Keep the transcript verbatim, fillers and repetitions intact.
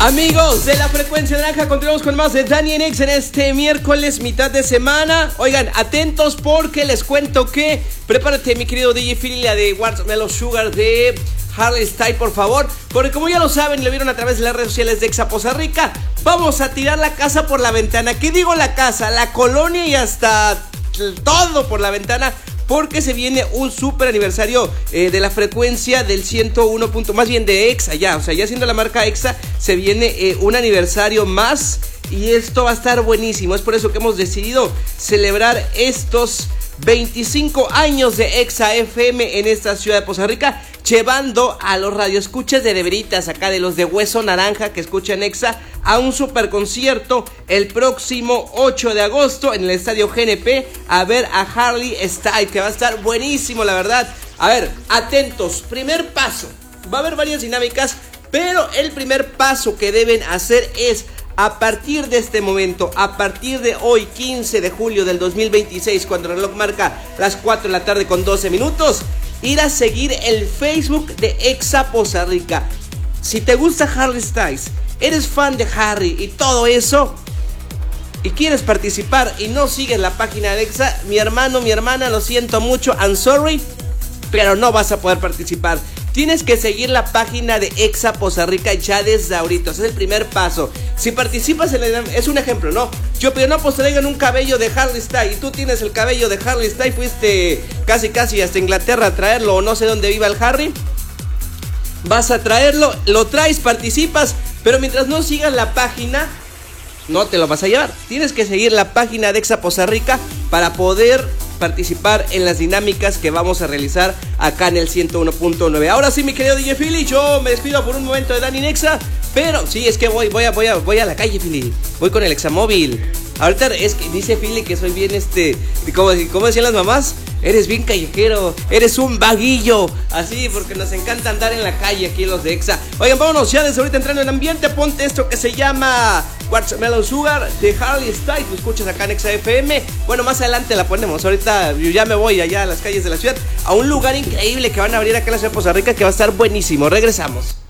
Amigos de la frecuencia naranja, continuamos con más de Dani en Exa en este miércoles, mitad de semana. Oigan, atentos porque les cuento que prepárate, mi querido D J Philly, la de Watermelon Sugar de Harry Styles, por favor, porque como ya lo saben y lo vieron a través de las redes sociales de Exa Poza Rica, vamos a tirar la casa por la ventana. ¿Qué digo la casa? La colonia y hasta todo por la ventana, porque se viene un super aniversario eh, de la frecuencia del ciento uno. Más bien de Exa ya, o sea, ya siendo la marca Exa, se viene eh, un aniversario más y esto va a estar buenísimo. Es por eso que hemos decidido celebrar estos veinticinco años de Exa F M en esta ciudad de Poza Rica, llevando a los radioescuchas de Deberitas, acá de los de Hueso Naranja que escuchan Exa, a un super concierto el próximo ocho de agosto en el estadio G N P a ver a Harry Styles, que va a estar buenísimo, la verdad. A ver, atentos, primer paso, va a haber varias dinámicas, pero el primer paso que deben hacer es, a partir de este momento, a partir de hoy, quince de julio del dos mil veintiséis, cuando el reloj marca las cuatro de la tarde con doce minutos, ir a seguir el Facebook de Exa Poza Rica. Si te gusta Harry Styles, eres fan de Harry y todo eso, y quieres participar y no sigues la página de Exa, mi hermano, mi hermana, lo siento mucho, I'm sorry, pero no vas a poder participar. Tienes que seguir la página de Exa Poza Rica ya desde ahorita. Ese es el primer paso. Si participas en la... Es un ejemplo, ¿no? Yo pido, no, pues traigan un cabello de Harry Styles. Y tú tienes el cabello de Harry Styles. Fuiste casi casi hasta Inglaterra a traerlo, o no sé dónde viva el Harry. Vas a traerlo, lo traes, participas. Pero mientras no sigas la página, no te lo vas a llevar. Tienes que seguir la página de Exa Poza Rica para poder participar en las dinámicas que vamos a realizar acá en el ciento uno punto nueve. Ahora sí, mi querido D J Philly, yo me despido por un momento de Dani Nexa, pero sí, es que voy, voy a, voy a, voy a la calle, Philly. Voy con el Examóvil. Ahorita es que dice Philly que soy bien este, como, como decían las mamás, eres bien callejero, eres un vaguillo, así, porque nos encanta andar en la calle aquí los de Exa. Oigan, vámonos ya desde ahorita entrando en ambiente. Ponte esto que se llama Watermelon Sugar de Harry Styles. Lo escuchas acá en Exa F M. Bueno, más adelante la ponemos. Ahorita yo ya me voy allá a las calles de la ciudad, a un lugar increíble que van a abrir acá en la ciudad de Poza Rica, que va a estar buenísimo. Regresamos.